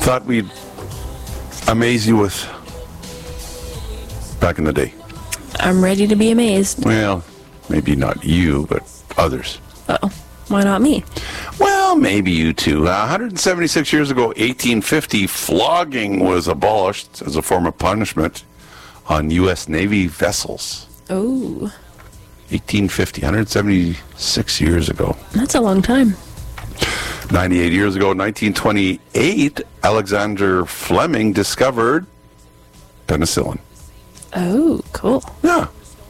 thought we'd amaze you with back in the day. I'm ready to be amazed. Well, maybe not you, but others. Uh-oh. Why not me? Well, maybe you too. 176 years ago, 1850, flogging was abolished as a form of punishment on U.S. Navy vessels. Oh. 1850, 176 years ago. That's a long time. 98 years ago, 1928, Alexander Fleming discovered penicillin. Oh, cool. Yeah.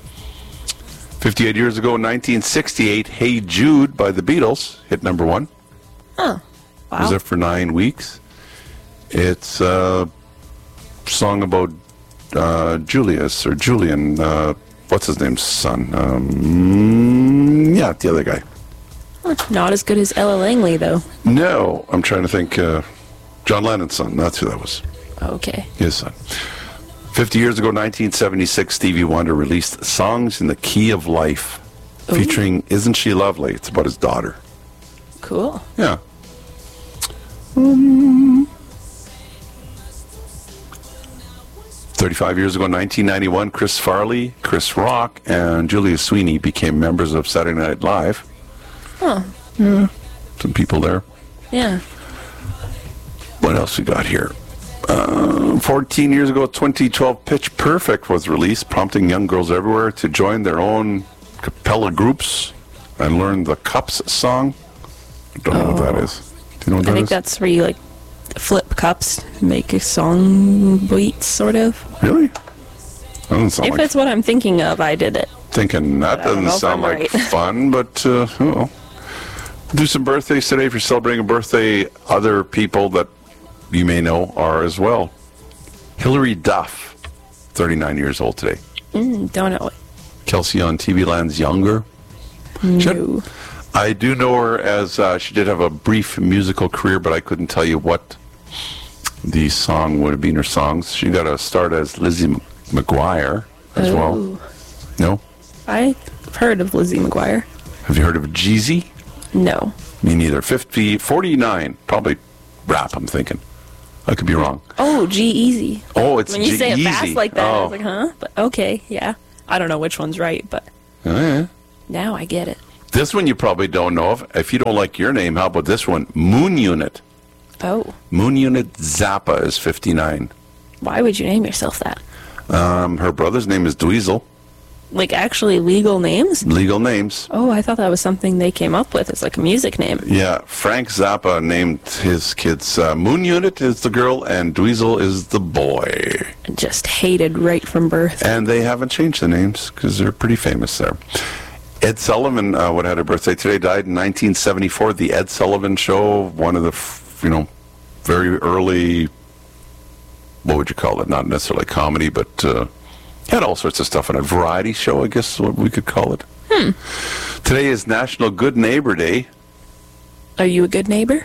58 years ago, 1968, Hey Jude by the Beatles hit number one. Oh, wow. Was there for 9 weeks. It's a song about Julius, or Julian, what's his name's son? Yeah, the other guy. Not as good as Ella Langley, though. No, I'm trying to think. John Lennon's son, that's who that was. Okay. His son. 50 years ago, 1976, Stevie Wonder released Songs in the Key of Life, featuring Isn't She Lovely? It's about his daughter. Cool. Yeah. 35 years ago, 1991, Chris Farley, Chris Rock, and Julia Sweeney became members of Saturday Night Live. Huh. Yeah, some people there. Yeah. What else we got here? 14 years ago, 2012, Pitch Perfect was released, prompting young girls everywhere to join their own cappella groups and learn the Cups song. I don't know what that is. Do you know what that is? I think that's where you, like, flip cups, make a song beat, sort of. Really? That doesn't sound If like it's what I'm thinking of, I did it. thinking that I don't doesn't know if sound I'm like right. fun, but oh. Do some birthdays today. If you're celebrating a birthday, other people that you may know are as well. Hilary Duff, 39 years old today. Don't know it. Kelsey on TV Land's younger. No. I do know her as she did have a brief musical career, but I couldn't tell you what the song would have been her songs. She got a start as Lizzie McGuire as well. No? I've heard of Lizzie McGuire. Have you heard of Jeezy? No. Me neither. 49. Probably rap, I'm thinking. I could be wrong. Oh, G-Eazy. Oh, it's When you say it fast G-Eazy. like that, I Oh. was like, huh? But okay, yeah. I don't know which one's right, but Yeah. now I get it. This one you probably don't know of. If you don't like your name, how about this one? Moon Unit. Oh. Moon Unit Zappa is 59. Why would you name yourself that? Her brother's name is Dweezil. Like, actually legal names? Legal names. Oh, I thought that was something they came up with. It's like a music name. Yeah, Frank Zappa named his kids Moon Unit is the girl and Dweezil is the boy. Just hated right from birth. And they haven't changed the names because they're pretty famous there. Ed Sullivan would have had a birthday today, died in 1974. The Ed Sullivan Show, one of the, very early, what would you call it? Not necessarily comedy, but had all sorts of stuff on a variety show, I guess is what we could call it. Today is National Good Neighbor Day. Are you a good neighbor?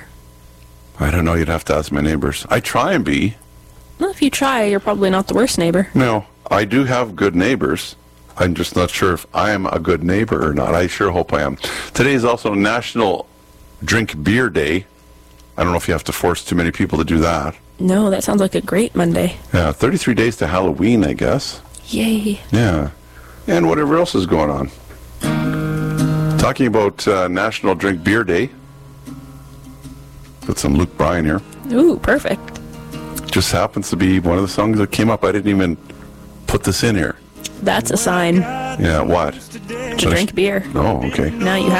I don't know, you'd have to ask my neighbors. I try and be. Well, if you try, you're probably not the worst neighbor. No, I do have good neighbors. I'm just not sure if I am a good neighbor or not. I sure hope I am. Today is also National Drink Beer Day. I don't know if you have to force too many people to do that. No, that sounds like a great Monday. Yeah, 33 days to Halloween, I guess. Yay. Yeah. And whatever else is going on. Talking about National Drink Beer Day. Got some Luke Bryan here. Ooh, perfect. Just happens to be one of the songs that came up. I didn't even put this in here. That's a sign Yeah, what? to drink beer. Oh, okay. Now you